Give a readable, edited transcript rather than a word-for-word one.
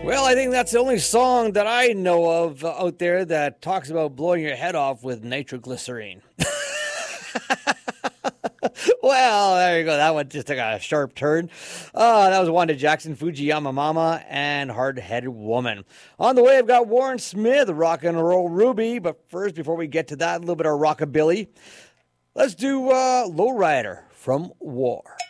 Well, I think that's the only song that I know of out there that talks about blowing your head off with nitroglycerine. Well, there you go. That one just took a sharp turn. That was Wanda Jackson, Fujiyama Mama, and Hard Headed Woman. On the way, I've got Warren Smith, Rock and Roll Ruby. But first, before we get to that, a little bit of rockabilly. Let's do Lowrider from War.